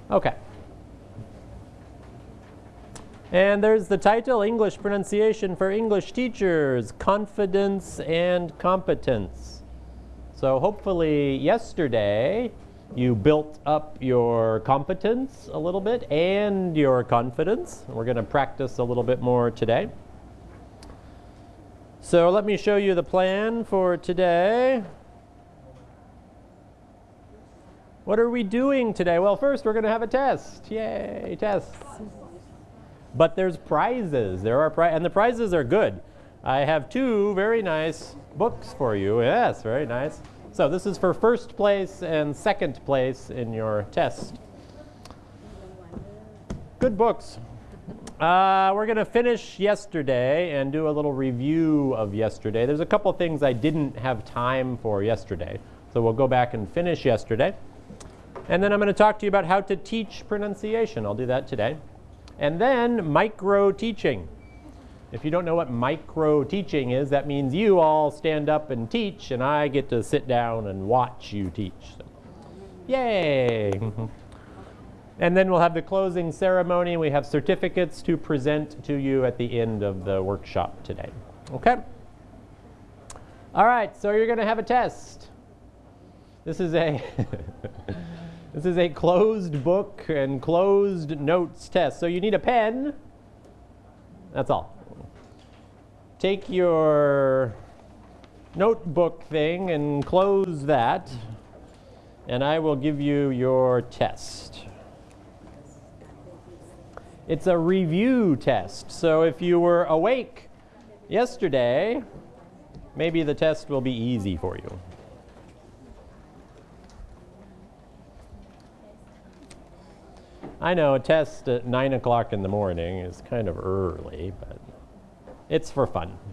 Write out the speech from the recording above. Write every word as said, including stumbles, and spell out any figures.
Okay. And there's the title, English Pronunciation for English Teachers, Confidence and Competence. So hopefully yesterday you built up your competence a little bit and your confidence. We're going to practice a little bit more today. So let me show you the plan for today. What are we doing today? Well, first we're going to have a test. Yay, tests. But there's prizes. There are pri- and the prizes are good. I have two very nice books for you. Yes, very nice. So this is for first place and second place in your test. Good books. Uh, we're going to finish yesterday and do a little review of yesterday. There's a couple things I didn't have time for yesterday. So we'll go back and finish yesterday. And then I'm going to talk to you about how to teach pronunciation. I'll do that today. And then micro teaching. If you don't know what micro teaching is, that means you all stand up and teach, and I get to sit down and watch you teach. So, yay! And then we'll have the closing ceremony. We have certificates to present to you at the end of the workshop today. Okay? All right, so you're going to have a test. This is a This is a closed book and closed notes test. So you need a pen. That's all. Take your notebook thing and close that, and I will give you your test. It's a review test. So if you were awake yesterday, maybe the test will be easy for you. I know a test at nine o'clock in the morning is kind of early, but it's for fun.